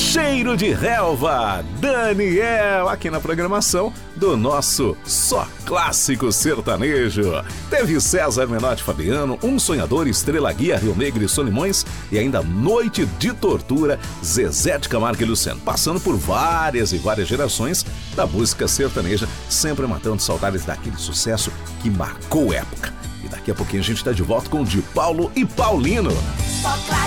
Cheiro de Relva, Daniel, aqui na programação do nosso Só Clássico Sertanejo. Teve César Menotti Fabiano, Um Sonhador, Estrela Guia, Rio Negro e Solimões, e ainda Noite de Tortura, Zezé de Camargo e Luciano, passando por várias e várias gerações da música sertaneja, sempre matando saudades daquele sucesso que marcou época. E daqui a pouquinho a gente está de volta com o de Paulo e Paulino. Só